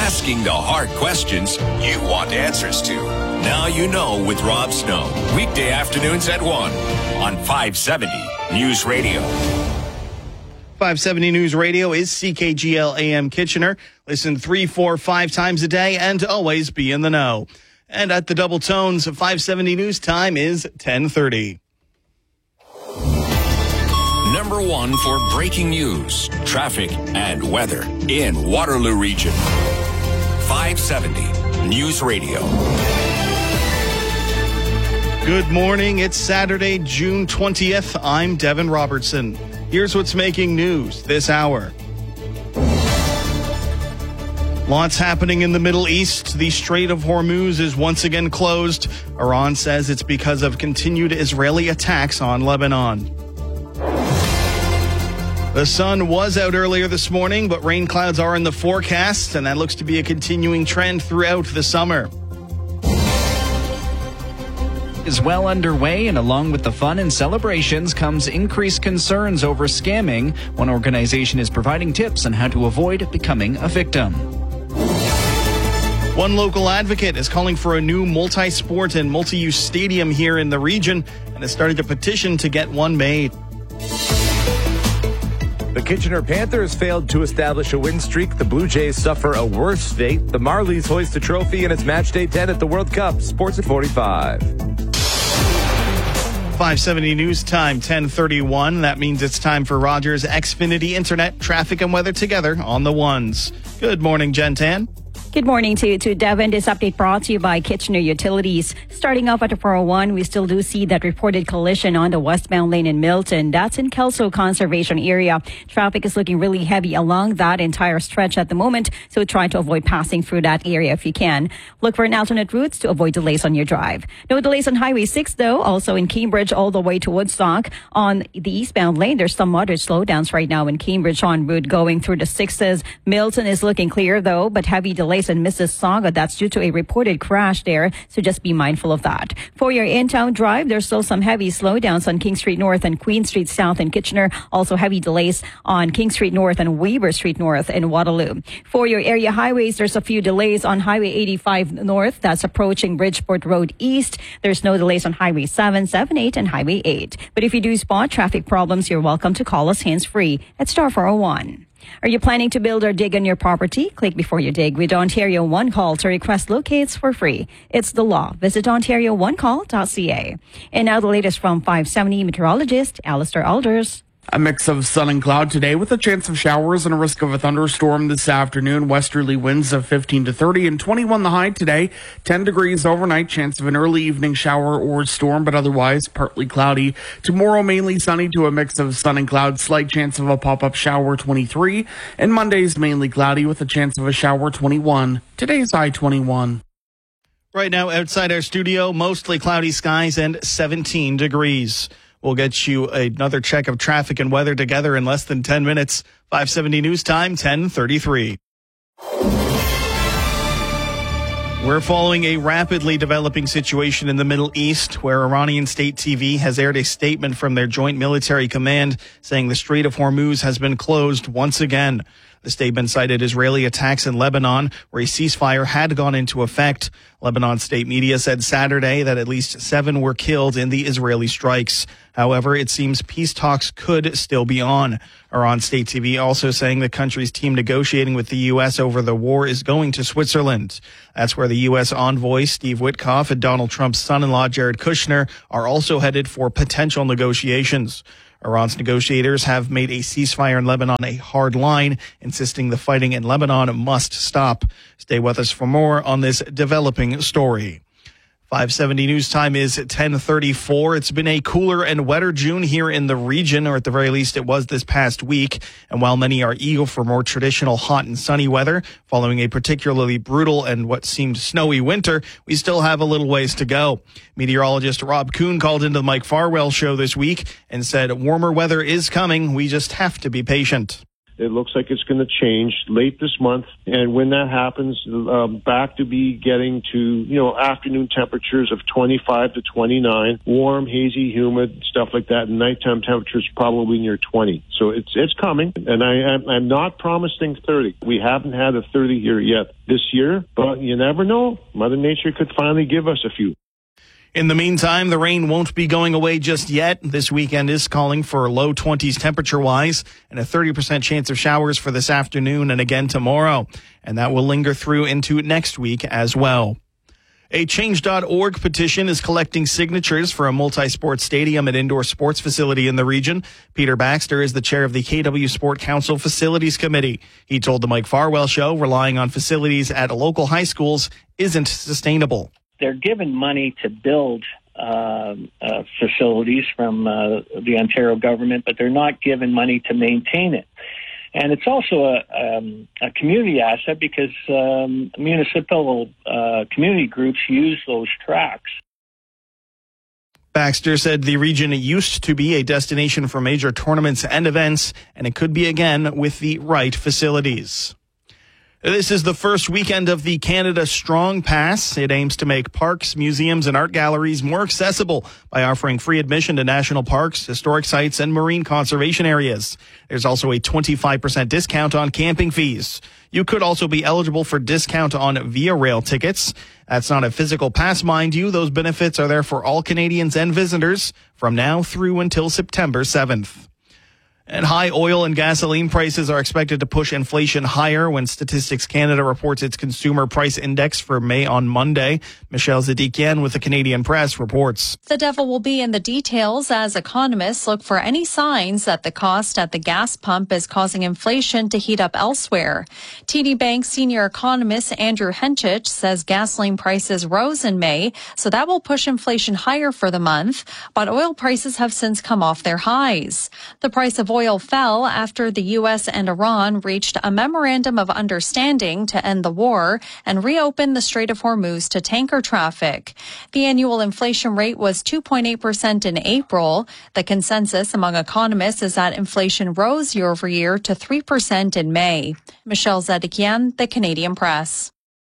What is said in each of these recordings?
asking the hard questions you want answers to. Now you know with Rob Snow. Weekday afternoons at 1 on 570 News Radio. 570 News Radio is CKGL AM Kitchener. Listen 3, 4, 5 times a day and always be in the know. And at the double tones of 570 News, time is 10:30. Number 1 for breaking news, traffic, and weather in Waterloo Region. 570 News Radio. Good morning. It's Saturday, June 20th. I'm Devin Robertson. Here's what's making news this hour. Lots happening in the Middle East. The Strait of Hormuz is once again closed. Iran says it's because of continued Israeli attacks on Lebanon. The sun was out earlier this morning, but rain clouds are in the forecast, and that looks to be a continuing trend throughout the summer. Is well underway, and along with the fun and celebrations comes increased concerns over scamming. One organization is providing tips on how to avoid becoming a victim. One local advocate is calling for a new multi-sport and multi-use stadium here in the region and has started a petition to get one made. The Kitchener Panthers failed to establish a win streak. The Blue Jays suffer a worse fate. The Marlies hoist a trophy in its match day 10 at the World Cup. Sports at 45. 570 News Time, 10:31. That means it's time for Rogers Xfinity Internet, traffic and weather together on the ones. Good morning, Jen Tan. Good morning to Devin. This update brought to you by Kitchener Utilities. Starting off at the 401, we still do see that reported collision on the westbound lane in Milton. That's in Kelso Conservation Area. Traffic is looking really heavy along that entire stretch at the moment, so try to avoid passing through that area if you can. Look for an alternate routes to avoid delays on your drive. No delays on Highway 6, though. Also in Cambridge all the way to Woodstock. On the eastbound lane, there's some moderate slowdowns right now in Cambridge en route going through the 6s. Milton is looking clear, though, but heavy delays in Mississauga. That's due to a reported crash there, so just be mindful of that. For your in-town drive, there's still some heavy slowdowns on King Street North and Queen Street South in Kitchener. Also heavy delays on King Street North and Weber Street North in Waterloo. For your area highways, there's a few delays on Highway 85 North. That's approaching Bridgeport Road East. There's no delays on Highway 7, 7, 8, and Highway 8. But if you do spot traffic problems, you're welcome to call us hands-free at star 401. Are you planning to build or dig on your property? Click before you dig with Ontario One Call to request locates for free. It's the law. Visit OntarioOneCall.ca. And now the latest from 570 meteorologist Alistair Alders. A mix of sun and cloud today with a chance of showers and a risk of a thunderstorm this afternoon. Westerly winds of 15 to 30 and 21 the high today. 10 degrees overnight, chance of an early evening shower or storm, but otherwise partly cloudy. Tomorrow mainly sunny to a mix of sun and cloud, slight chance of a pop-up shower 23. And Monday's mainly cloudy with a chance of a shower 21. Today's high 21. Right now outside our studio, mostly cloudy skies and 17 degrees. We'll get you another check of traffic and weather together in less than 10 minutes. 570 News Time, 10:33. We're following a rapidly developing situation in the Middle East, where Iranian state TV has aired a statement from their joint military command saying the Strait of Hormuz has been closed once again. The statement cited Israeli attacks in Lebanon, where a ceasefire had gone into effect. Lebanon state media said Saturday that at least 7 were killed in the Israeli strikes. However, it seems peace talks could still be on. Iran state TV also saying the country's team negotiating with the U.S. over the war is going to Switzerland. That's where the U.S. envoy Steve Witkoff and Donald Trump's son-in-law Jared Kushner are also headed for potential negotiations. Iran's negotiators have made a ceasefire in Lebanon a hard line, insisting the fighting in Lebanon must stop. Stay with us for more on this developing story. 570 News Time is 10:34. It's been a cooler and wetter June here in the region, or at the very least it was this past week. And while many are eager for more traditional hot and sunny weather, following a particularly brutal and what seemed snowy winter, we still have a little ways to go. Meteorologist Rob Kuhn called into the Mike Farwell show this week and said warmer weather is coming. We just have to be patient. It looks like it's going to change late this month. And when that happens, back to be getting to, afternoon temperatures of 25 to 29, warm, hazy, humid, stuff like that. And nighttime temperatures probably near 20. So it's coming. And I'm not promising 30. We haven't had a 30 here yet this year, but you never know. Mother Nature could finally give us a few. In the meantime, the rain won't be going away just yet. This weekend is calling for low 20s temperature-wise and a 30% chance of showers for this afternoon and again tomorrow. And that will linger through into next week as well. A Change.org petition is collecting signatures for a multi-sport stadium and indoor sports facility in the region. Peter Baxter is the chair of the KW Sport Council Facilities Committee. He told the Mike Farwell Show relying on facilities at local high schools isn't sustainable. They're given money to build facilities from the Ontario government, but they're not given money to maintain it. And it's also a community asset because municipal community groups use those tracks. Baxter said the region used to be a destination for major tournaments and events, and it could be again with the right facilities. This is the first weekend of the Canada Strong Pass. It aims to make parks, museums, and art galleries more accessible by offering free admission to national parks, historic sites, and marine conservation areas. There's also a 25% discount on camping fees. You could also be eligible for discount on Via Rail tickets. That's not a physical pass, mind you. Those benefits are there for all Canadians and visitors from now through until September 7th. And high oil and gasoline prices are expected to push inflation higher when Statistics Canada reports its consumer price index for May on Monday. Michelle Zadikian with the Canadian Press reports. The devil will be in the details as economists look for any signs that the cost at the gas pump is causing inflation to heat up elsewhere. TD Bank senior economist Andrew Henchich says gasoline prices rose in May, so that will push inflation higher for the month, but oil prices have since come off their highs. The price of oil fell after the U.S. and Iran reached a memorandum of understanding to end the war and reopen the Strait of Hormuz to tanker traffic. The annual inflation rate was 2.8% in April. The consensus among economists is that inflation rose year over year to 3% in May. Michelle Zadikian, the Canadian Press.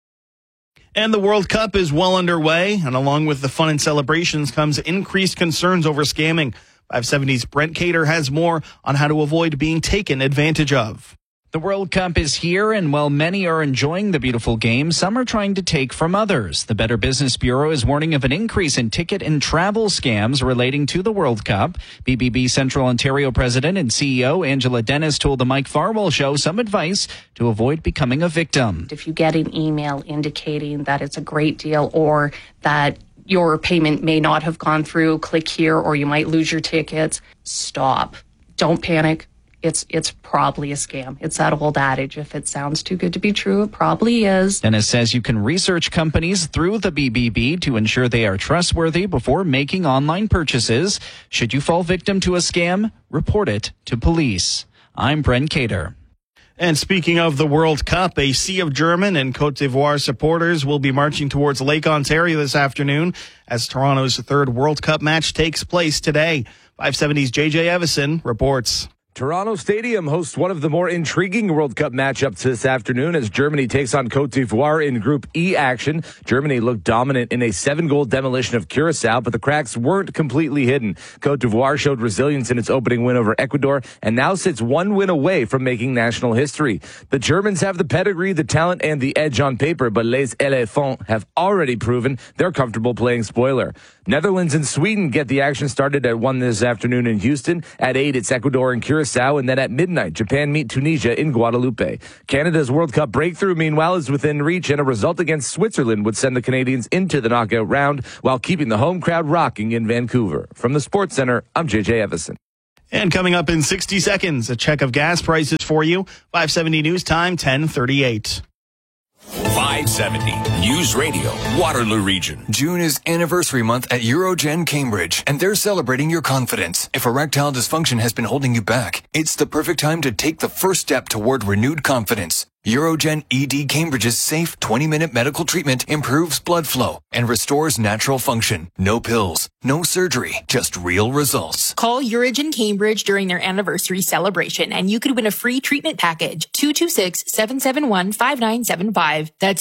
And the World Cup is well underway, and along with the fun and celebrations comes increased concerns over scamming. 570's Brent Cater has more on how to avoid being taken advantage of. The World Cup is here, and while many are enjoying the beautiful game, some are trying to take from others. The Better Business Bureau is warning of an increase in ticket and travel scams relating to the World Cup. BBB Central Ontario President and CEO Angela Dennis told the Mike Farwell Show some advice to avoid becoming a victim. If you get an email indicating that it's a great deal or that your payment may not have gone through, click here, or you might lose your tickets, stop. Don't panic. It's probably a scam. It's that old adage, if it sounds too good to be true, it probably is. Dennis says you can research companies through the BBB to ensure they are trustworthy before making online purchases. Should you fall victim to a scam, report it to police. I'm Brent Cater. And speaking of the World Cup, a sea of German and Cote d'Ivoire supporters will be marching towards Lake Ontario this afternoon as Toronto's third World Cup match takes place today. 570's JJ Evison reports. Toronto Stadium hosts one of the more intriguing World Cup matchups this afternoon as Germany takes on Cote d'Ivoire in Group E action. Germany looked dominant in a 7-goal demolition of Curacao, but the cracks weren't completely hidden. Cote d'Ivoire showed resilience in its opening win over Ecuador and now sits one win away from making national history. The Germans have the pedigree, the talent, and the edge on paper, but Les Éléphants have already proven they're comfortable playing spoiler. Netherlands and Sweden get the action started at 1 this afternoon in Houston. At 8, it's Ecuador and Curacao, and then at midnight, Japan meet Tunisia in Guadeloupe. Canada's World Cup breakthrough, meanwhile, is within reach, and a result against Switzerland would send the Canadians into the knockout round while keeping the home crowd rocking in Vancouver. From the Sports Center, I'm JJ Evison. And coming up in 60 seconds, a check of gas prices for you. 570 News Time, 10:38. 570 News Radio, Waterloo Region. June is anniversary month at Eurogen Cambridge, and they're celebrating your confidence. If erectile dysfunction has been holding you back, it's the perfect time to take the first step toward renewed confidence. Urogen ED Cambridge's safe 20-minute medical treatment improves blood flow and restores natural function. No pills, no surgery, just real results. Call Urogen Cambridge during their anniversary celebration and you could win a free treatment package. 226-771-5975. That's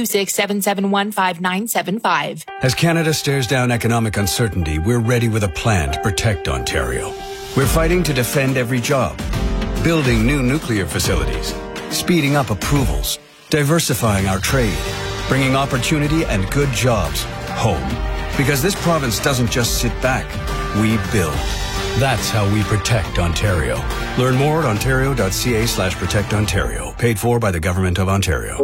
226-771-5975. As Canada stares down economic uncertainty, we're ready with a plan to protect Ontario. We're fighting to defend every job, building new nuclear facilities, speeding up approvals, diversifying our trade, bringing opportunity and good jobs home. Because this province doesn't just sit back, we build. That's how we protect Ontario. Learn more at ontario.ca/protectontario. Paid for by the Government of Ontario.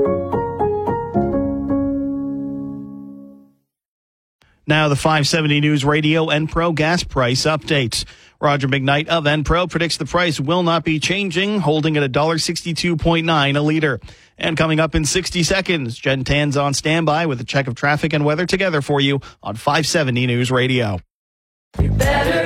Now the 570 News Radio Enpro gas price updates. Roger McKnight of Enpro predicts the price will not be changing, holding at $1.62.9 a liter. And coming up in 60 seconds, Jen Tan's on standby with a check of traffic and weather together for you on 570 News Radio. You're better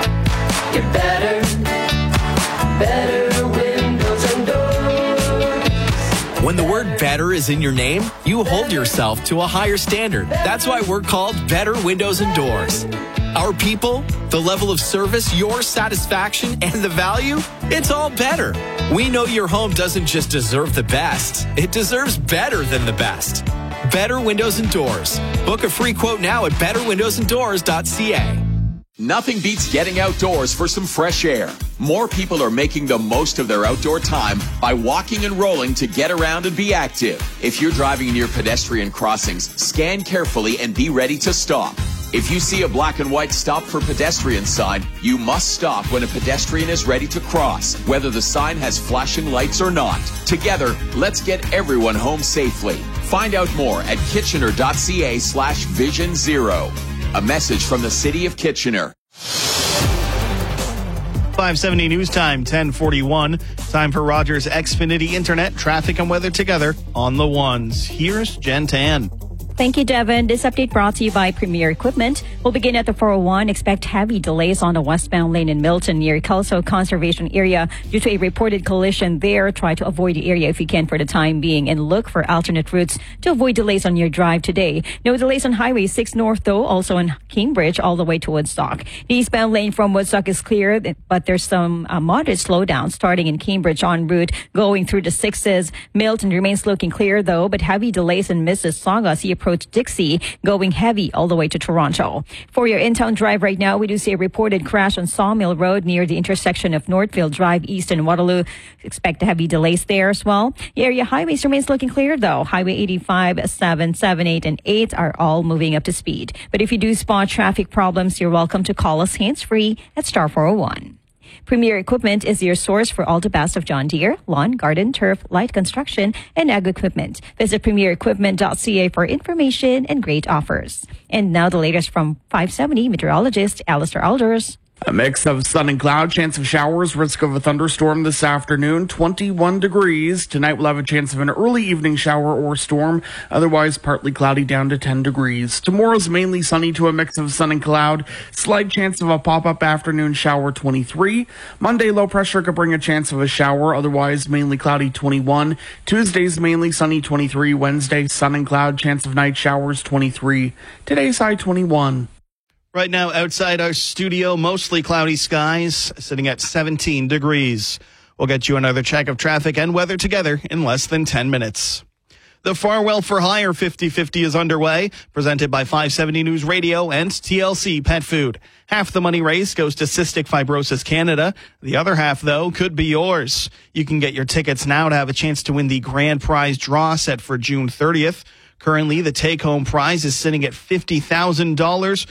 windows and doors. When the word better is in your name, you hold yourself to a higher standard. That's why we're called Better Windows and Doors. Our people, the level of service, your satisfaction, and the value, it's all better. We know your home doesn't just deserve the best, it deserves better than the best. Better Windows and Doors. Book a free quote now at betterwindowsanddoors.ca. Nothing beats getting outdoors for some fresh air. More people are making the most of their outdoor time by walking and rolling to get around and be active. If you're driving near pedestrian crossings, scan carefully and be ready to stop. If you see a black and white stop for pedestrian sign, you must stop when a pedestrian is ready to cross, whether the sign has flashing lights or not. Together, let's get everyone home safely. Find out more at kitchener.ca/Vision Zero. A message from the City of Kitchener. 570 News Time, 1041. Time for Rogers Xfinity Internet, traffic and weather together on the ones. Here's Jen Tan. Thank you, Devin. This update brought to you by Premier Equipment. We'll begin at the 401. Expect heavy delays on the westbound lane in Milton near Kelso Conservation Area due to a reported collision there. Try to avoid the area if you can for the time being and look for alternate routes to avoid delays on your drive today. No delays on Highway 6 North, though, also in Cambridge all the way to Woodstock. The eastbound lane from Woodstock is clear, but there's some moderate slowdown starting in Cambridge en route going through the 6s. Milton remains looking clear, though, but heavy delays in Mississauga as you approach Dixie, going heavy all the way to Toronto. For your in-town drive right now, we do see a reported crash on Sawmill Road near the intersection of Northfield Drive East and Waterloo. Expect heavy delays there as well. The area highways remains looking clear, though. Highway 85, 7, 7, 8, and 8 are all moving up to speed. But if you do spot traffic problems, you're welcome to call us hands-free at star 401. Premier Equipment is your source for all the best of John Deere, lawn, garden, turf, light construction, and ag equipment. Visit premierequipment.ca for information and great offers. And now the latest from 570 meteorologist Alistair Alders. A mix of sun and cloud, chance of showers, risk of a thunderstorm this afternoon, 21 degrees. Tonight we'll have a chance of an early evening shower or storm, otherwise partly cloudy down to 10 degrees. Tomorrow's mainly sunny to a mix of sun and cloud, slight chance of a pop-up afternoon shower, 23. Monday, low pressure could bring a chance of a shower, otherwise mainly cloudy, 21. Tuesday's mainly sunny, 23. Wednesday, sun and cloud, chance of night showers, 23. Today's high, 21. Right now, outside our studio, mostly cloudy skies, sitting at 17 degrees. We'll get you another check of traffic and weather together in less than 10 minutes. The Farwell for Hire 50/50 is underway, presented by 570 News Radio and TLC Pet Food. Half the money raised goes to Cystic Fibrosis Canada. The other half, though, could be yours. You can get your tickets now to have a chance to win the grand prize draw set for June 30th. Currently, the take-home prize is sitting at $50,137.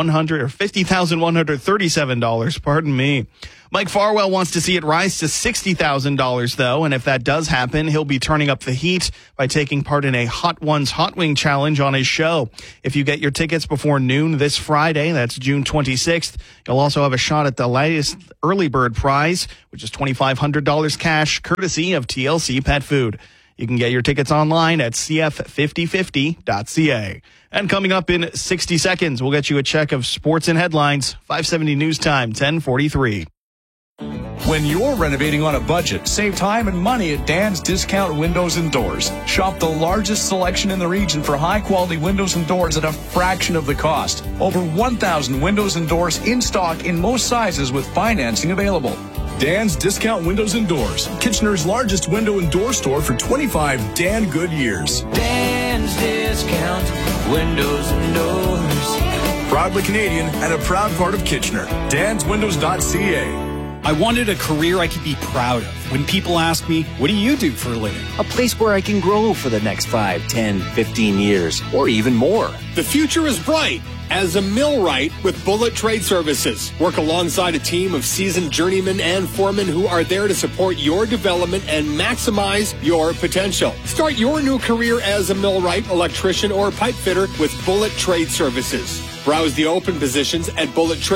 Pardon me. Mike Farwell wants to see it rise to $60,000, though, and if that does happen, he'll be turning up the heat by taking part in a Hot Ones Hot Wing Challenge on his show. If you get your tickets before noon this Friday, that's June 26th, you'll also have a shot at the latest early bird prize, which is $2,500 cash, courtesy of TLC Pet Food. You can get your tickets online at cf5050.ca. And coming up in 60 seconds, we'll get you a check of sports and headlines. 570 News Time, 1043. When you're renovating on a budget, save time and money at Dan's Discount Windows and Doors. Shop the largest selection in the region for high-quality windows and doors at a fraction of the cost. Over 1,000 windows and doors in stock in most sizes with financing available. Dan's Discount Windows and Doors, Kitchener's largest window and door store for 25 Dan good years. Dan's Discount Windows and Doors. Proudly Canadian and a proud part of Kitchener. DansWindows.ca. I wanted a career I could be proud of. When people ask me, what do you do for a living? A place where I can grow for the next 5, 10, 15 years, or even more. The future is bright as a millwright with Bullet Trade Services. Work alongside a team of seasoned journeymen and foremen who are there to support your development and maximize your potential. Start your new career as a millwright, electrician, or pipe fitter with Bullet Trade Services. Browse the open positions at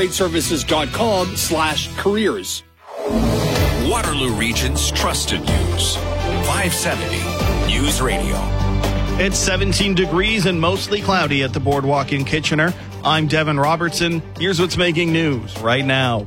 bullettradeservices.com/careers. Waterloo Region's trusted news. 570 News Radio. It's 17 degrees and mostly cloudy at the Boardwalk in Kitchener. I'm Devin Robertson. Here's what's making news right now.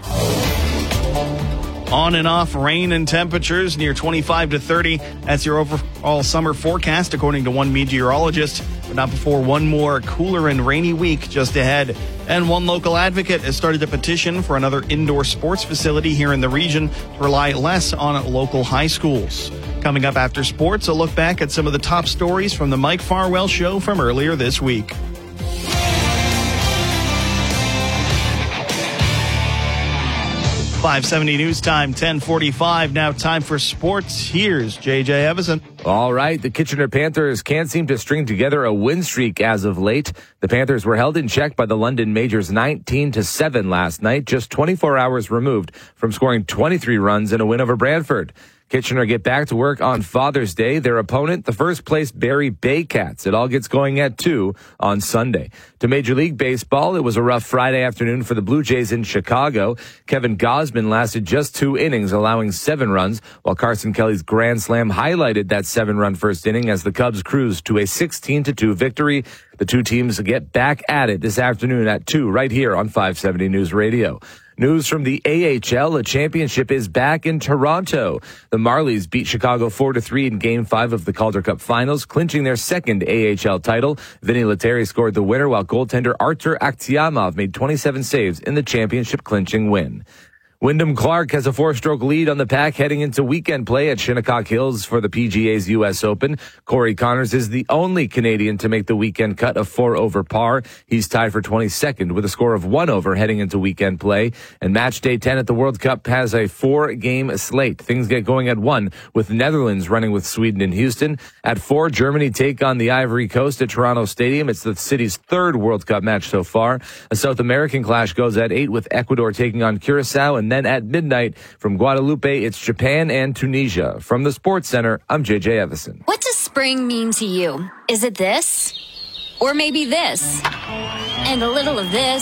On and off rain and temperatures near 25 to 30. That's your overall summer forecast, according to one meteorologist. But not before one more cooler and rainy week just ahead. And one local advocate has started a petition for another indoor sports facility here in the region to rely less on local high schools. Coming up after sports, a look back at some of the top stories from the Mike Farwell Show from earlier this week. .570 News Time, 10:45. Now time for sports. Here's JJ Evison. All right, the Kitchener Panthers can't seem to string together a win streak as of late. The Panthers were held in check by the London Majors 19-7 last night, just 24 hours removed from scoring 23 runs in a win over Brantford. Kitchener get back to work on Father's Day. Their opponent, the first-place Barrie Baycats. It all gets going at 2 on Sunday. To Major League Baseball, it was a rough Friday afternoon for the Blue Jays in Chicago. Kevin Gausman lasted just 2 innings, allowing 7 runs, while Carson Kelly's grand slam highlighted that 7-run first inning as the Cubs cruised to a 16-2 victory. The two teams get back at it this afternoon at 2 right here on 570 News Radio. News from the AHL, a championship is back in Toronto. The Marlies beat Chicago 4-3 in Game 5 of the Calder Cup Finals, clinching their second AHL title. Vinny Lettieri scored the winner, while goaltender Artur Akhtiamov made 27 saves in the championship-clinching win. Wyndham Clark has a 4-stroke lead on the pack heading into weekend play at Shinnecock Hills for the PGA's U.S. Open. Corey Connors is the only Canadian to make the weekend cut of 4 over par. He's tied for 22nd with a score of 1 over heading into weekend play. And match day 10 at the World Cup has a 4-game slate. Things get going at 1 with Netherlands running with Sweden in Houston. At 4, Germany take on the Ivory Coast at Toronto Stadium. It's the city's 3rd World Cup match so far. A South American clash goes at 8 with Ecuador taking on Curacao, and then at midnight from Guadalupe, it's Japan and Tunisia. From the Sports Center, I'm JJ Evison. What does spring mean to you? Is it this? Or maybe this? And a little of this?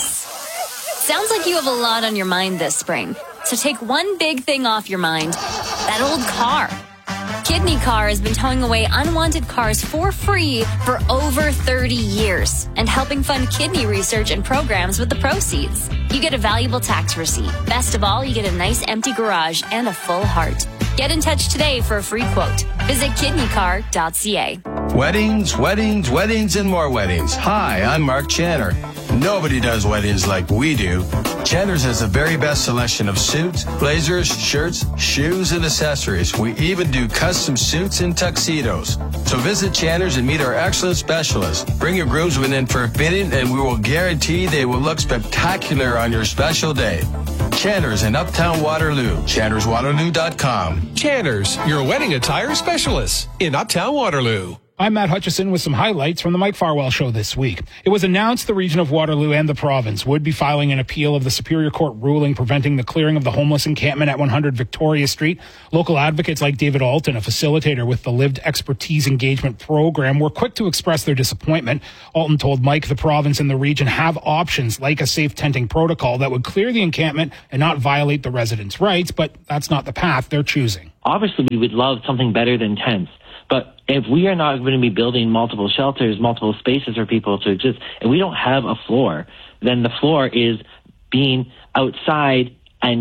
Sounds like you have a lot on your mind this spring. So take one big thing off your mind. That old car. Kidney Car has been towing away unwanted cars for free for over 30 years and helping fund kidney research and programs with the proceeds. You get a valuable tax receipt. Best of all, you get a nice empty garage and a full heart. Get in touch today for a free quote. Visit kidneycar.ca. Weddings, weddings, weddings, and more weddings. Hi, I'm Mark Channer. Nobody does weddings like we do. Channer's has the very best selection of suits, blazers, shirts, shoes, and accessories. We even do custom suits and tuxedos. So visit Channer's and meet our excellent specialists. Bring your groomsmen in for a fitting, and we will guarantee they will look spectacular on your special day. Channer's in Uptown Waterloo. ChannersWaterloo.com. Channer's, your wedding attire specialist in Uptown Waterloo. I'm Matt Hutchison with some highlights from the Mike Farwell Show this week. It was announced the region of Waterloo and the province would be filing an appeal of the Superior Court ruling preventing the clearing of the homeless encampment at 100 Victoria Street. Local advocates like David Alton, a facilitator with the Lived Expertise Engagement Program, were quick to express their disappointment. Alton told Mike the province and the region have options like a safe tenting protocol that would clear the encampment and not violate the residents' rights, but that's not the path they're choosing. Obviously, we would love something better than tents. But if we are not going to be building multiple shelters, multiple spaces for people to exist, and we don't have a floor, then the floor is being outside and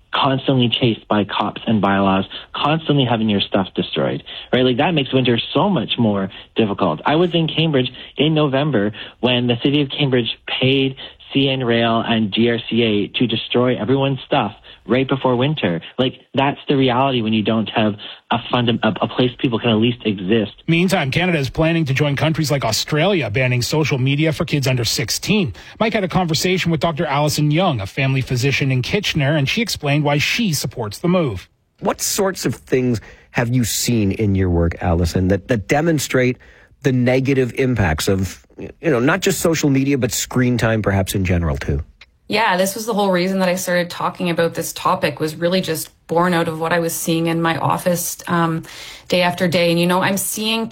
constantly chased by cops and bylaws, constantly having your stuff destroyed, right? Like that makes winter so much more difficult. I was in Cambridge in November when the city of Cambridge paid CN Rail and GRCA to destroy everyone's stuff right before winter. Like that's the reality when you don't have a place people can at least exist. Meantime, Canada is planning to join countries like Australia banning social media for kids under 16. Mike had a conversation with Dr. Allison Young, a family physician in Kitchener, and she explained why she supports the move. What sorts of things have you seen in your work, Allison, that demonstrate the negative impacts of, not just social media, but screen time perhaps in general too? Yeah, this was the whole reason that I started talking about this topic, was really just born out of what I was seeing in my office day after day. And, I'm seeing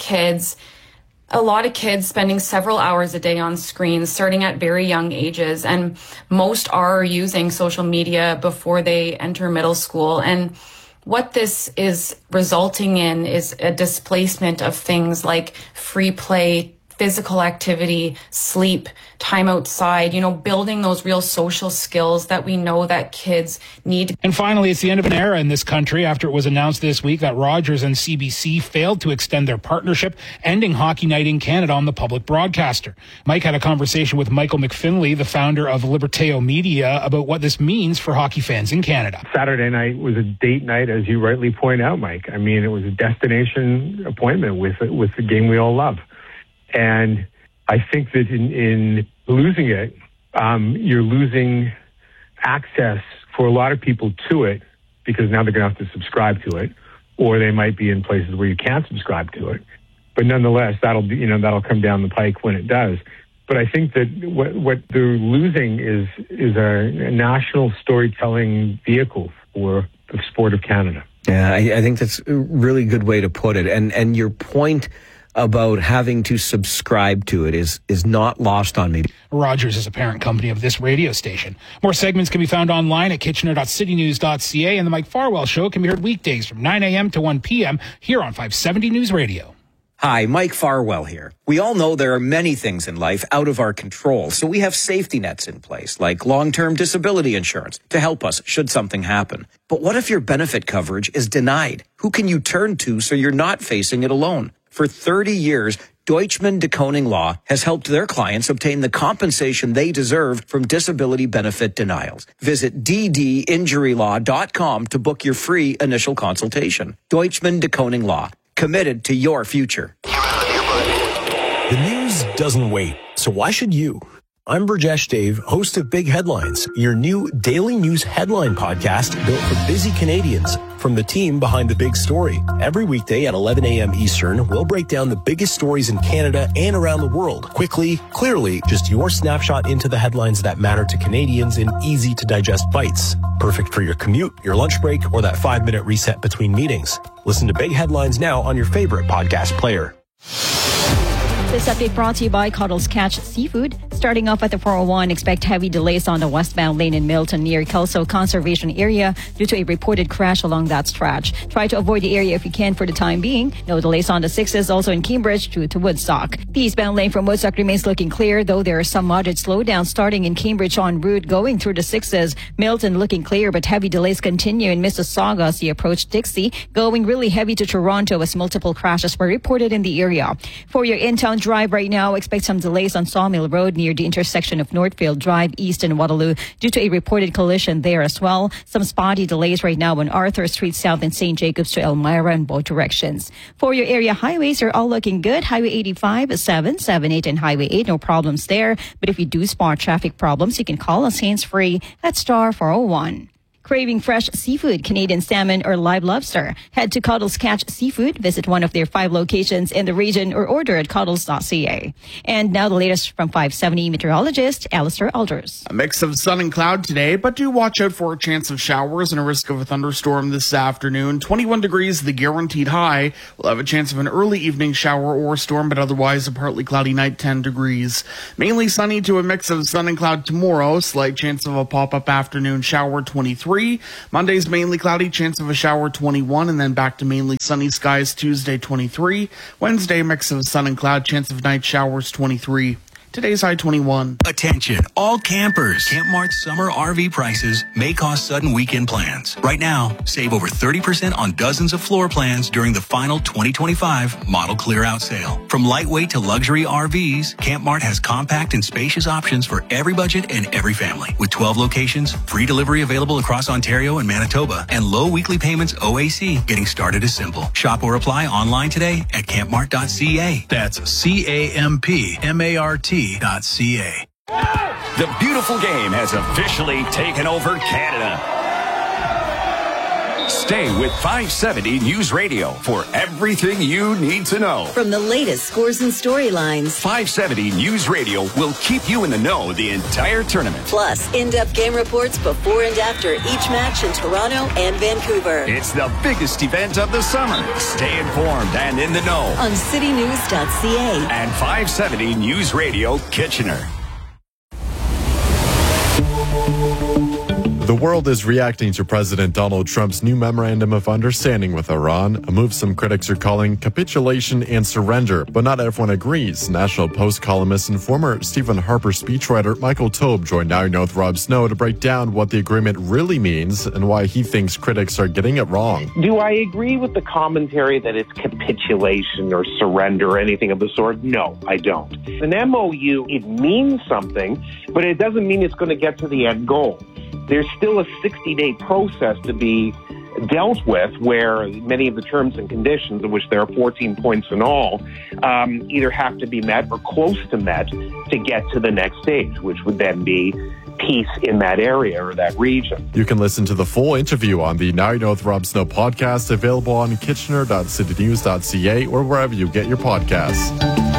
a lot of kids spending several hours a day on screens, starting at very young ages. And most are using social media before they enter middle school. And what this is resulting in is a displacement of things like free play, physical activity, sleep, time outside, building those real social skills that we know that kids need. And finally, it's the end of an era in this country after it was announced this week that Rogers and CBC failed to extend their partnership, ending Hockey Night in Canada on the public broadcaster. Mike had a conversation with Michael McFinley, the founder of Liberteo Media, about what this means for hockey fans in Canada. Saturday night was a date night, as you rightly point out, Mike. I mean, it was a destination appointment with the game we all love. And I think that in losing it, you're losing access for a lot of people to it, because now they're going to have to subscribe to it, or they might be in places where you can't subscribe to it. But nonetheless, that'll come down the pike when it does. But I think that what they're losing is a national storytelling vehicle for the sport of Canada. Yeah, I think that's a really good way to put it. And your point about having to subscribe to it is not lost on me. Rogers is a parent company of this radio station. More segments can be found online at kitchener.citynews.ca, and the Mike Farwell Show can be heard weekdays from 9 a.m. to 1 p.m. here on 570 News Radio. Hi, Mike Farwell here. We all know there are many things in life out of our control, so we have safety nets in place, like long-term disability insurance, to help us should something happen. But what if your benefit coverage is denied? Who can you turn to so you're not facing it alone? For 30 years, Deutschman de Koning Law has helped their clients obtain the compensation they deserve from disability benefit denials. Visit ddinjurylaw.com to book your free initial consultation. Deutschman de Koning Law, committed to your future. The news doesn't wait, so why should you? I'm Burjesh Dave, host of Big Headlines, your new daily news headline podcast built for busy Canadians from the team behind the big story. Every weekday at 11 a.m. Eastern, we'll break down the biggest stories in Canada and around the world. Quickly, clearly, just your snapshot into the headlines that matter to Canadians in easy-to-digest bites. Perfect for your commute, your lunch break, or that 5-minute reset between meetings. Listen to Big Headlines now on your favorite podcast player. This update brought to you by Cuddles Catch Seafood. Starting off at the 401, expect heavy delays on the westbound lane in Milton near Kelso Conservation Area due to a reported crash along that stretch. Try to avoid the area if you can for the time being. No delays on the 6s, also in Cambridge due to Woodstock. The eastbound lane from Woodstock remains looking clear, though there are some moderate slowdowns starting in Cambridge en route going through the 6s. Milton looking clear, but heavy delays continue in Mississauga as you approach Dixie. Going really heavy to Toronto as multiple crashes were reported in the area. For your in-town drive right now, expect some delays on Sawmill Road near the intersection of Northfield Drive East and Waterloo due to a reported collision there as well. Some spotty delays right now on Arthur Street South and St. Jacobs to Elmira in both directions. For your area highways, are all looking good. Highway 85, 7, 78 and Highway 8, no problems there. But if you do spot traffic problems, you can call us hands-free at star 401. Craving fresh seafood, Canadian salmon, or live lobster? Head to Cuddles Catch Seafood. Visit one of their 5 locations in the region or order at cuddles.ca. And now the latest from 570 meteorologist Alistair Alders. A mix of sun and cloud today, but do watch out for a chance of showers and a risk of a thunderstorm this afternoon. 21 degrees, the guaranteed high. We'll have a chance of an early evening shower or storm, but otherwise a partly cloudy night, 10 degrees. Mainly sunny to a mix of sun and cloud tomorrow. Slight chance of a pop-up afternoon shower, 23. Monday's mainly cloudy, chance of a shower, 21, and then back to mainly sunny skies Tuesday, 23. Wednesday, mix of sun and cloud, chance of night showers, 23. Today's I-21. Attention, all campers. Camp Mart's summer RV prices may cause sudden weekend plans. Right now, save over 30% on dozens of floor plans during the final 2025 model clear-out sale. From lightweight to luxury RVs, Camp Mart has compact and spacious options for every budget and every family. With 12 locations, free delivery available across Ontario and Manitoba, and low weekly payments OAC. Getting started is simple. Shop or apply online today at campmart.ca. That's CAMPMART.ca. The beautiful game has officially taken over Canada. Stay with 570 News Radio for everything you need to know. From the latest scores and storylines, 570 News Radio will keep you in the know the entire tournament. Plus, in-depth game reports before and after each match in Toronto and Vancouver. It's the biggest event of the summer. Stay informed and in the know on citynews.ca and 570 News Radio Kitchener. The world is reacting to President Donald Trump's new memorandum of understanding with Iran, a move some critics are calling capitulation and surrender, but not everyone agrees. National Post columnist and former Stephen Harper speechwriter Michael Taube joined Now You Know with Rob Snow to break down what the agreement really means and why he thinks critics are getting it wrong. Do I agree with the commentary that it's capitulation or surrender or anything of the sort? No, I don't. An MOU, it means something, but it doesn't mean it's going to get to the end goal. There's still a 60-day process to be dealt with where many of the terms and conditions, of which there are 14 points in all, either have to be met or close to met to get to the next stage, which would then be peace in that area or that region. You can listen to the full interview on the Now You Know with Rob Snow podcast, available on kitchener.citynews.ca or wherever you get your podcasts.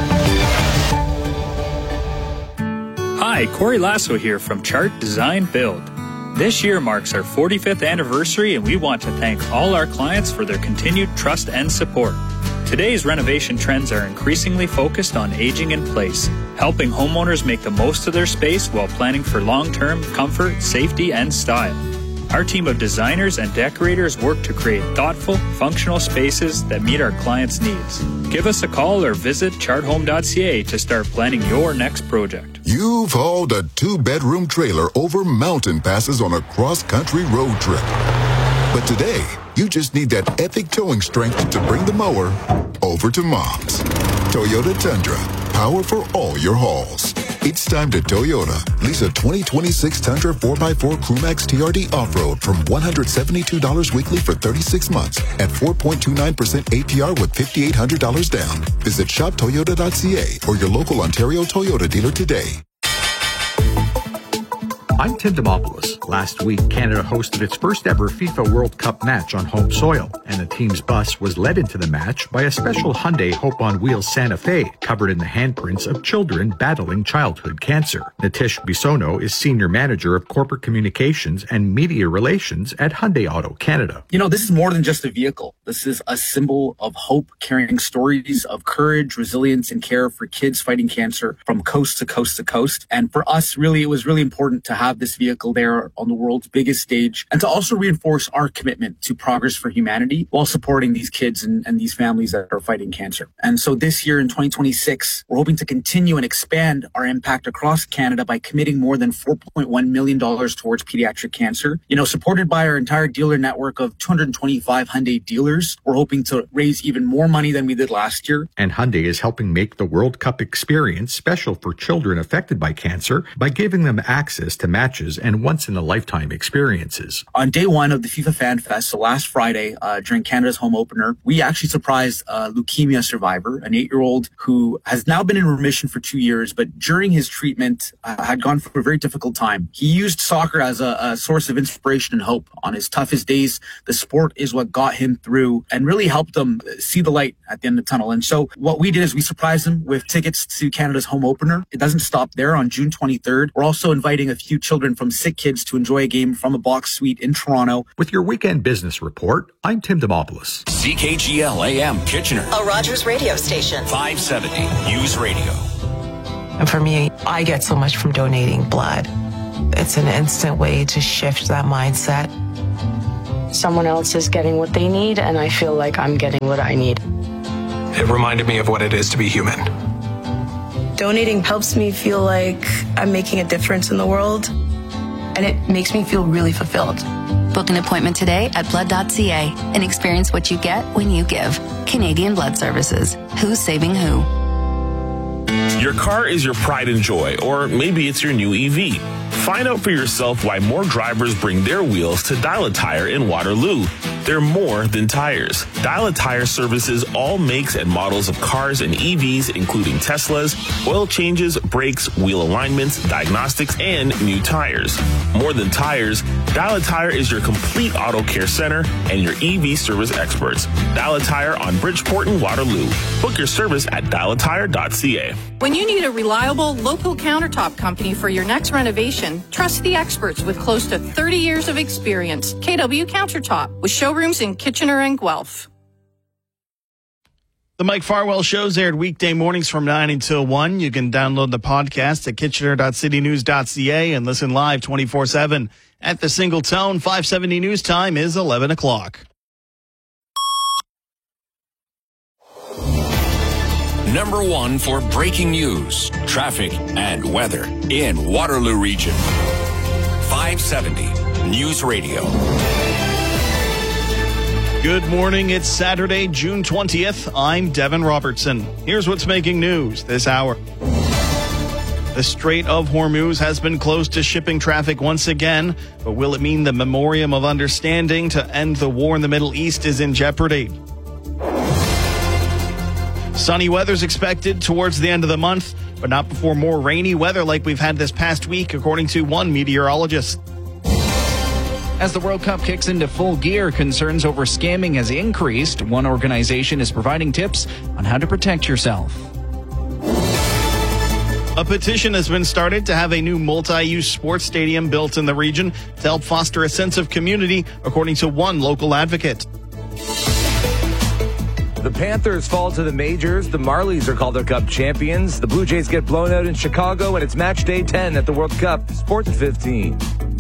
Hi, Corey Lasso here from Chart Design Build. This year marks our 45th anniversary, and we want to thank all our clients for their continued trust and support. Today's renovation trends are increasingly focused on aging in place, helping homeowners make the most of their space while planning for long-term comfort, safety, and style. Our team of designers and decorators work to create thoughtful, functional spaces that meet our clients' needs. Give us a call or visit charthome.ca to start planning your next project. You've hauled a 2-bedroom trailer over mountain passes on a cross-country road trip. But today, you just need that epic towing strength to bring the mower over to Mom's. Toyota Tundra, power for all your hauls. It's time to Toyota. Lease a 2026 Tundra 4x4 Crewmax TRD Off-Road from $172 weekly for 36 months at 4.29% APR with $5,800 down. Visit shoptoyota.ca or your local Ontario Toyota dealer today. I'm Tim Demopoulos. Last week, Canada hosted its first ever FIFA World Cup match on home soil, and the team's bus was led into the match by a special Hyundai Hope on Wheels Santa Fe, covered in the handprints of children battling childhood cancer. Nitish Bisono is Senior Manager of Corporate Communications and Media Relations at Hyundai Auto Canada. You know, this is more than just a vehicle. This is a symbol of hope, carrying stories of courage, resilience, and care for kids fighting cancer from coast to coast to coast. And for us, really, it was really important to have this vehicle there on the world's biggest stage and to also reinforce our commitment to progress for humanity while supporting these kids and these families that are fighting cancer. And so this year in 2026, we're hoping to continue and expand our impact across Canada by committing more than $4.1 million towards pediatric cancer. You know, supported by our entire dealer network of 225 Hyundai dealers, we're hoping to raise even more money than we did last year. And Hyundai is helping make the World Cup experience special for children affected by cancer by giving them access to matches and once-in-a-lifetime experiences. On day one of the FIFA Fan Fest, so last Friday, during Canada's home opener, we actually surprised a leukemia survivor, an 8-year-old who has now been in remission for 2 years, but during his treatment had gone through a very difficult time. He used soccer as a source of inspiration and hope. On his toughest days, the sport is what got him through and really helped him see the light at the end of the tunnel. And so what we did is we surprised him with tickets to Canada's home opener. It doesn't stop there. On June 23rd, we're also inviting a few children from Sick Kids to enjoy a game from a box suite in Toronto. With your weekend business report, I'm Tim Demopoulos. CKGL AM Kitchener, a Rogers radio station. 570 News Radio. And for me, I get so much from donating blood. It's an instant way to shift that mindset. Someone else is getting what they need, and I feel like I'm getting what I need. It reminded me of what it is to be human. Donating helps me feel like I'm making a difference in the world. And it makes me feel really fulfilled. Book an appointment today at blood.ca and experience what you get when you give. Canadian Blood Services. Who's saving who? Your car is your pride and joy, or maybe it's your new EV. Find out for yourself why more drivers bring their wheels to Dial a Tire in Waterloo. They're more than tires. Dial a Tire services all makes and models of cars and EVs, including Teslas, oil changes, brakes, wheel alignments, diagnostics, and new tires. More than tires, Dial a Tire is your complete auto care center and your EV service experts. Dial a Tire on Bridgeport and Waterloo. Book your service at dialatire.ca. When you need a reliable local countertop company for your next renovation, trust the experts with close to 30 years of experience. KW Countertop, with showrooms in Kitchener and Guelph. The Mike Farwell Show's aired weekday mornings from 9 until 1. You can download the podcast at kitchener.citynews.ca and listen live 24/7. At the Single Tone, 570 news time is 11 o'clock. Number 1 for breaking news, traffic, and weather in Waterloo Region. 570 News Radio. Good morning. It's Saturday, June 20th. I'm Devin Robertson. Here's what's making news this hour. The Strait of Hormuz has been closed to shipping traffic once again, but will it mean the Memorandum of Understanding to end the war in the Middle East is in jeopardy? Sunny weather's expected towards the end of the month, but not before more rainy weather like we've had this past week, according to one meteorologist. As the World Cup kicks into full gear, concerns over scamming has increased. One organization is providing tips on how to protect yourself. A petition has been started to have a new multi-use sports stadium built in the region to help foster a sense of community, according to one local advocate. The Panthers fall to the majors. The Marlies are Calder Cup champions. The Blue Jays get blown out in Chicago, and it's match day 10 at the World Cup. Sports at 15.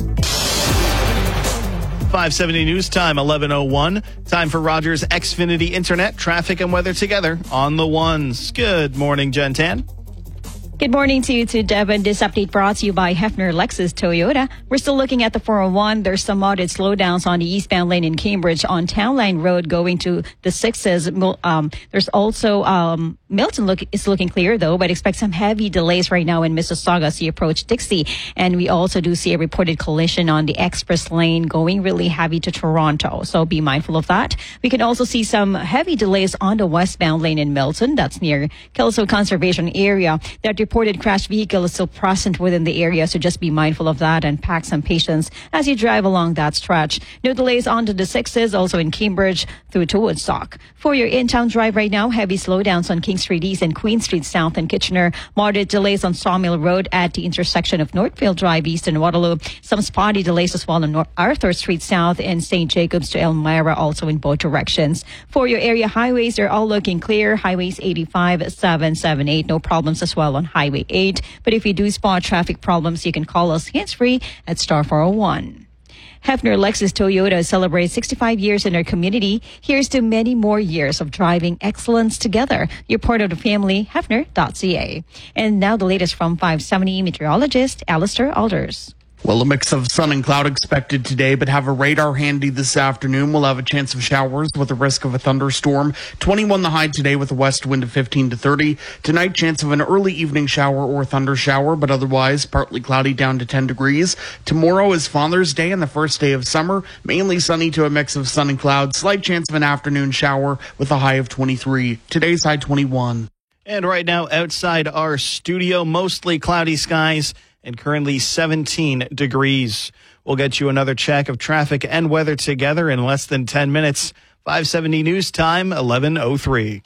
570 news time, 11:01. Time for Rogers Xfinity Internet, traffic and weather together on the ones. Good morning, Jen Tan. Good morning to you, to Devin. This update brought to you by Hefner Lexus Toyota. We're still looking at the 401. There's some moderate slowdowns on the eastbound lane in Cambridge on Town Line Road going to the 6s. There's also Milton is looking clear, though, but expect some heavy delays right now in Mississauga as you approach Dixie. And we also do see a reported collision on the express lane going really heavy to Toronto. So be mindful of that. We can also see some heavy delays on the westbound lane in Milton. That's near Kelso Conservation Area. That reported crashed vehicle is still present within the area, so just be mindful of that and pack some patience as you drive along that stretch. No delays onto the 6s, also in Cambridge through to Woodstock. For your in-town drive right now, heavy slowdowns on King Street East and Queen Street South in Kitchener. Moderate delays on Sawmill Road at the intersection of Northfield Drive East in Waterloo. Some spotty delays as well on Arthur Street South and St. Jacobs to Elmira, also in both directions. For your area highways, they're all looking clear. Highways 85, 778, no problems as well on Highway 8. But if you do spot traffic problems, you can call us hands-free at star 401. Hefner Lexus Toyota celebrates 65 years in our community. Here's to many more years of driving excellence together. You're part of the family, Hefner.ca. And now the latest from 570 meteorologist Alistair Alders. Well, a mix of sun and cloud expected today, but have a radar handy this afternoon. We'll have a chance of showers with a risk of a thunderstorm. 21 the high today with a west wind of 15 to 30. Tonight, chance of an early evening shower or thunder shower, but otherwise partly cloudy down to 10 degrees. Tomorrow is Father's Day and the first day of summer. Mainly sunny to a mix of sun and cloud. Slight chance of an afternoon shower with a high of 23. Today's high 21. And right now outside our studio, mostly cloudy skies and currently 17 degrees. We'll get you another check of traffic and weather together in less than 10 minutes. 570 news time, 11:03.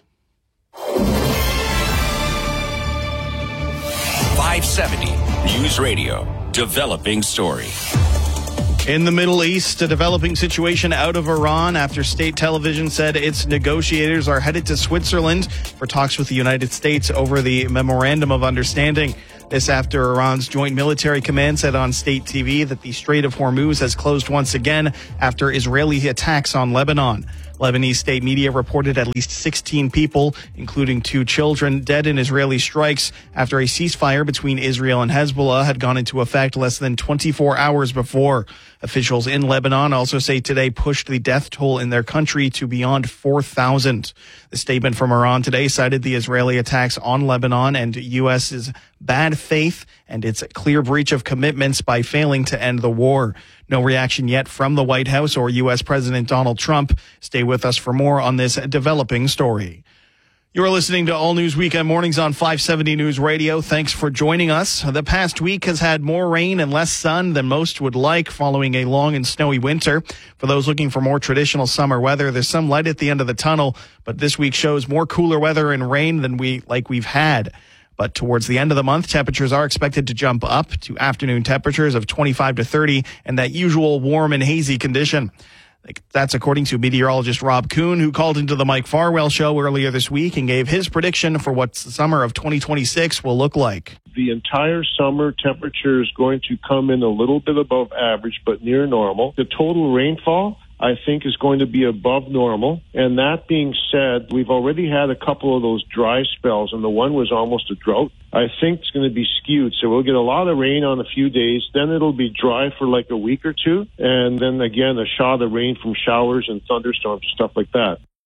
570 News Radio, developing story. In the Middle East, a developing situation out of Iran after state television said its negotiators are headed to Switzerland for talks with the United States over the Memorandum of Understanding. This after Iran's Joint Military Command said on state TV that the Strait of Hormuz has closed once again after Israeli attacks on Lebanon. Lebanese state media reported at least 16 people, including 2 children, dead in Israeli strikes after a ceasefire between Israel and Hezbollah had gone into effect less than 24 hours before. Officials in Lebanon also say today pushed the death toll in their country to beyond 4,000. The statement from Iran today cited the Israeli attacks on Lebanon and U.S.'s bad faith and its clear breach of commitments by failing to end the war. No reaction yet from the White House or U.S. President Donald Trump. Stay with us for more on this developing story. You're listening to All News Weekend Mornings on 570 News Radio. Thanks for joining us. The past week has had more rain and less sun than most would like following a long and snowy winter. For those looking for more traditional summer weather, there's some light at the end of the tunnel, but this week shows more cooler weather and rain than we've had. But towards the end of the month, temperatures are expected to jump up to afternoon temperatures of 25 to 30 and that usual warm and hazy condition. That's according to meteorologist Rob Kuhn, who called into the Mike Farwell Show earlier this week and gave his prediction for what the summer of 2026 will look like. The entire summer temperature is going to come in a little bit above average, but near normal. The total rainfall, I think, is going to be above normal. And that being said, we've already had a couple of those dry spells, and the one was almost a drought. I think it's going to be skewed. So we'll get a lot of rain on a few days. Then it'll be dry for like a week or two. And then again, a shot of rain from showers and thunderstorms, stuff like that.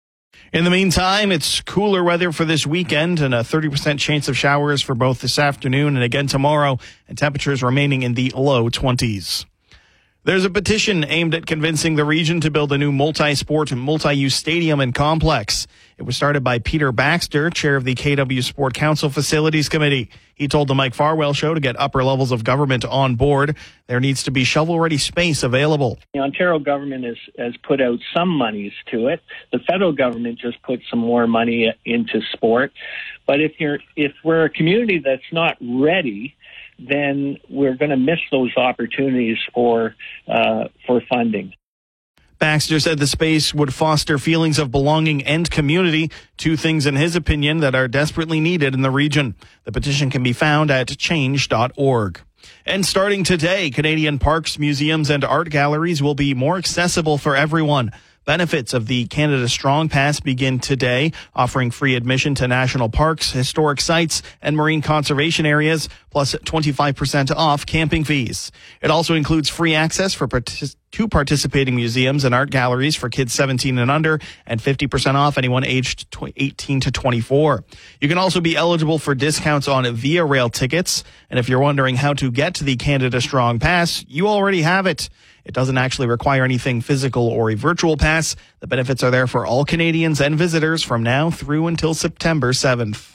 In the meantime, it's cooler weather for this weekend and a 30% chance of showers for both this afternoon and again tomorrow, and temperatures remaining in the low 20s. There's a petition aimed at convincing the region to build a new multi-sport and multi-use stadium and complex. It was started by Peter Baxter, chair of the KW Sport Council Facilities Committee. He told the Mike Farwell Show to get upper levels of government on board, there needs to be shovel-ready space available. The Ontario government has put out some monies to it. The federal government just put some more money into sport. But if we're a community that's not ready, then we're going to miss those opportunities for funding. Baxter said the space would foster feelings of belonging and community, 2 things in his opinion that are desperately needed in the region. The petition can be found at change.org. And starting today, Canadian parks, museums, and art galleries will be more accessible for everyone. Benefits of the Canada Strong Pass begin today, offering free admission to national parks, historic sites, and marine conservation areas, plus 25% off camping fees. It also includes free access for to participating museums and art galleries for kids 17 and under, and 50% off anyone aged 18 to 24. You can also be eligible for discounts on Via Rail tickets. And if you're wondering how to get to the Canada Strong Pass, you already have it. It doesn't actually require anything physical or a virtual pass. The benefits are there for all Canadians and visitors from now through until September 7th.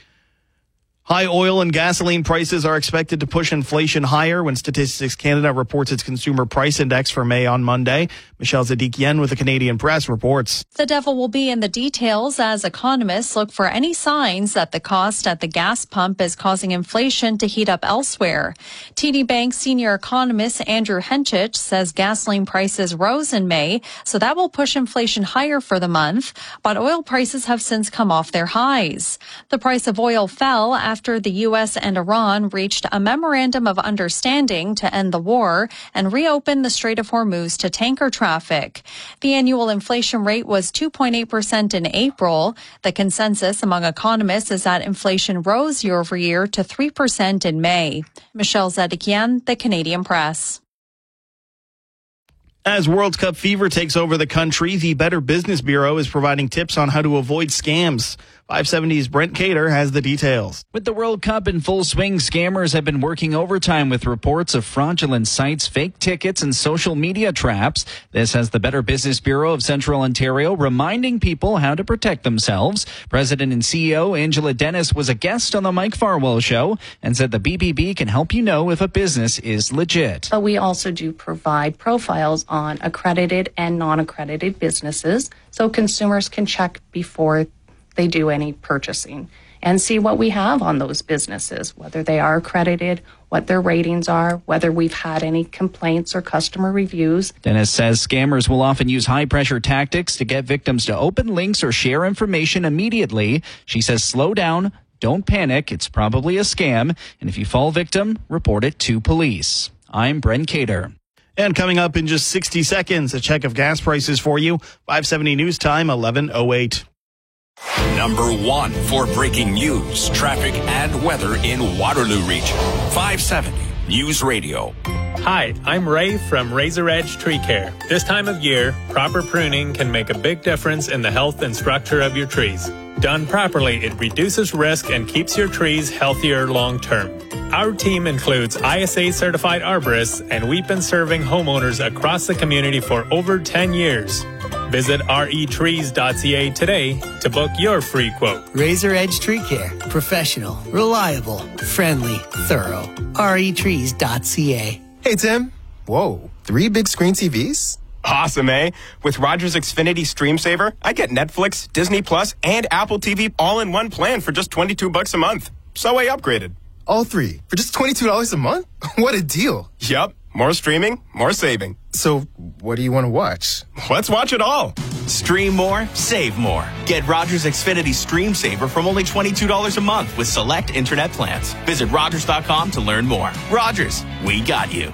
High oil and gasoline prices are expected to push inflation higher when Statistics Canada reports its consumer price index for May on Monday. Michelle Zadikian with the Canadian Press reports. The devil will be in the details as economists look for any signs that the cost at the gas pump is causing inflation to heat up elsewhere. TD Bank senior economist Andrew Henchich says gasoline prices rose in May, so that will push inflation higher for the month, but oil prices have since come off their highs. The price of oil fell after the U.S. and Iran reached a memorandum of understanding to end the war and reopen the Strait of Hormuz to tanker traffic. The annual inflation rate was 2.8% in April. The consensus among economists is that inflation rose year over year to 3% in May. Michelle Zadikian, the Canadian Press. As World Cup fever takes over the country, the Better Business Bureau is providing tips on how to avoid scams. 570's Brent Cater has the details. With the World Cup in full swing, scammers have been working overtime with reports of fraudulent sites, fake tickets, and social media traps. This has the Better Business Bureau of Central Ontario reminding people how to protect themselves. President and CEO Angela Dennis was a guest on the Mike Farwell Show and said the BBB can help you know if a business is legit. But we also do provide profiles on accredited and non-accredited businesses so consumers can check before they do any purchasing and see what we have on those businesses, whether they are accredited, what their ratings are, whether we've had any complaints or customer reviews. Dennis says scammers will often use high-pressure tactics to get victims to open links or share information immediately. She says slow down, don't panic, it's probably a scam, and if you fall victim, report it to police. I'm Brent Cater. And coming up in just 60 seconds, a check of gas prices for you. 570 News Time, 11:08. Number 1 for breaking news, traffic, and weather in Waterloo Region. 570 News Radio. Hi, I'm Ray from Razor Edge Tree Care. This time of year, proper pruning can make a big difference in the health and structure of your trees. Done properly, it reduces risk and keeps your trees healthier long term. Our team includes ISA certified arborists, and we've been serving homeowners across the community for over 10 years. Visit retrees.ca today to book your free quote. Razor Edge Tree Care. Professional, reliable, friendly, thorough. retrees.ca. Hey, Tim. Whoa, 3 big screen TVs? Awesome, eh? With Rogers Xfinity Stream Saver, I get Netflix, Disney Plus, and Apple TV all in one plan for just $22 a month. So I upgraded. All 3 for just $22 a month? What a deal. Yup. More streaming, more saving. So, what do you want to watch? Let's watch it all. Stream more, save more. Get Rogers Xfinity Stream Saver from only $22 a month with select internet plans. Visit Rogers.com to learn more. Rogers, we got you.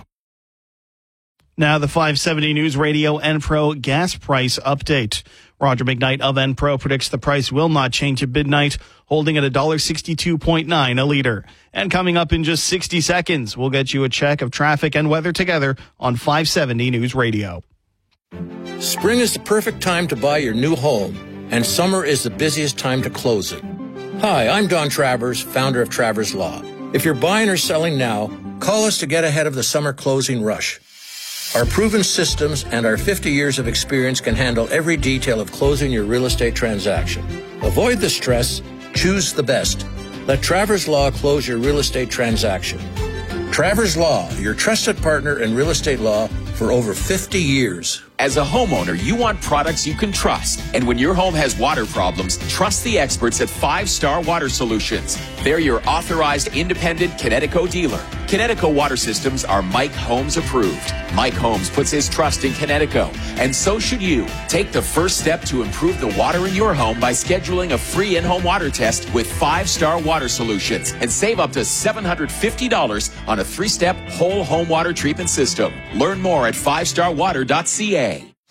Now the 570 News Radio Enpro gas price update. Roger McKnight of Enpro predicts the price will not change at midnight, holding at $1.62.9 a liter. And coming up in just 60 seconds, we'll get you a check of traffic and weather together on 570 News Radio. Spring is the perfect time to buy your new home, and summer is the busiest time to close it. Hi, I'm Don Travers, founder of Travers Law. If you're buying or selling now, call us to get ahead of the summer closing rush. Our proven systems and our 50 years of experience can handle every detail of closing your real estate transaction. Avoid the stress, choose the best. Let Travers Law close your real estate transaction. Travers Law, your trusted partner in real estate law for over 50 years. As a homeowner, you want products you can trust. And when your home has water problems, trust the experts at 5 Star Water Solutions. They're your authorized independent Connecticut dealer. Connecticut Water Systems are Mike Holmes approved. Mike Holmes puts his trust in Connecticut, and so should you. Take the first step to improve the water in your home by scheduling a free in-home water test with 5 Star Water Solutions and save up to $750 on a 3-step whole home water treatment system. Learn more at 5starwater.ca.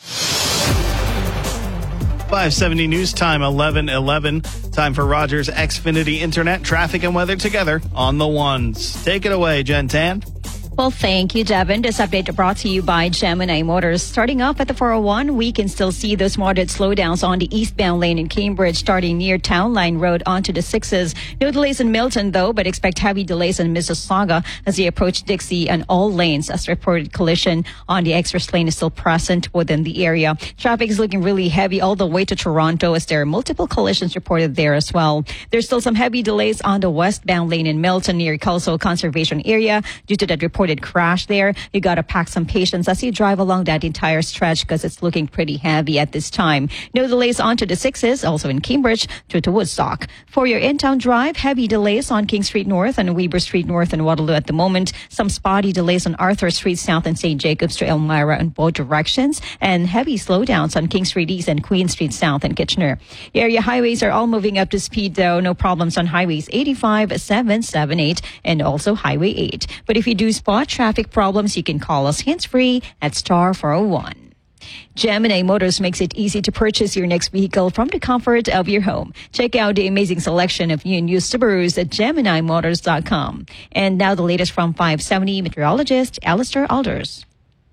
570 News Time, 11:11. Time for Rogers Xfinity Internet, traffic and weather together on the ones. Take it away, Jen Tan. Well, thank you, Devin. This update brought to you by Gemini Motors. Starting off at the 401, we can still see those moderate slowdowns on the eastbound lane in Cambridge, starting near Town Line Road onto the 6s. No delays in Milton, though, but expect heavy delays in Mississauga as they approach Dixie and all lanes, as reported collision on the express lane is still present within the area. Traffic is looking really heavy all the way to Toronto, as there are multiple collisions reported there as well. There's still some heavy delays on the westbound lane in Milton near Kelso Conservation Area due to that reported crash there. You got to pack some patience as you drive along that entire stretch because it's looking pretty heavy at this time. No delays onto the 6s, also in Cambridge through to Woodstock. For your in-town drive, heavy delays on King Street North and Weber Street North and Waterloo at the moment. Some spotty delays on Arthur Street South and St. Jacobs to Elmira in both directions, and heavy slowdowns on King Street East and Queen Street South and Kitchener. Area highways are all moving up to speed, though. No problems on highways 85, 7, 7, 8, and also Highway 8. But if you do spot traffic problems, you can call us hands-free at star 401. Gemini Motors makes it easy to purchase your next vehicle from the comfort of your home. Check out the amazing selection of new and used Subarus at GeminiMotors.com. And now the latest from 570 meteorologist Alistair Alders.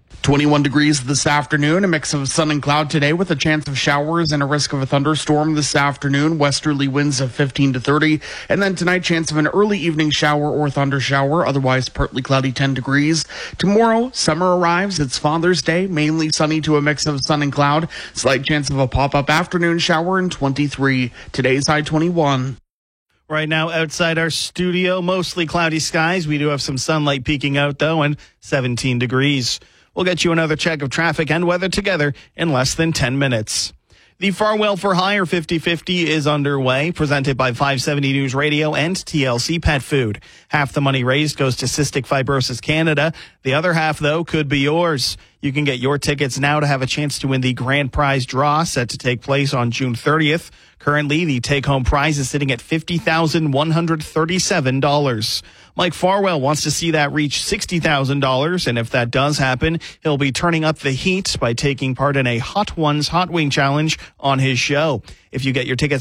21 degrees this afternoon, a mix of sun and cloud today with a chance of showers and a risk of a thunderstorm this afternoon. Westerly winds of 15 to 30. And then tonight, chance of an early evening shower or thunder shower, otherwise partly cloudy, 10 degrees. Tomorrow, summer arrives. It's Father's Day, mainly sunny to a mix of sun and cloud. Slight chance of a pop-up afternoon shower in 23. Today's high 21. Right now, outside our studio, mostly cloudy skies. We do have some sunlight peeking out, though, and 17 degrees. We'll get you another check of traffic and weather together in less than 10 minutes. The Farwell for Hire 50/50 is underway, presented by 570 News Radio and TLC Pet Food. Half the money raised goes to Cystic Fibrosis Canada. The other half, though, could be yours. You can get your tickets now to have a chance to win the grand prize draw set to take place on June 30th. Currently, the take-home prize is sitting at $50,137. Mike Farwell wants to see that reach $60,000, and if that does happen, he'll be turning up the heat by taking part in a Hot Ones Hot Wing Challenge on his show. If you get your tickets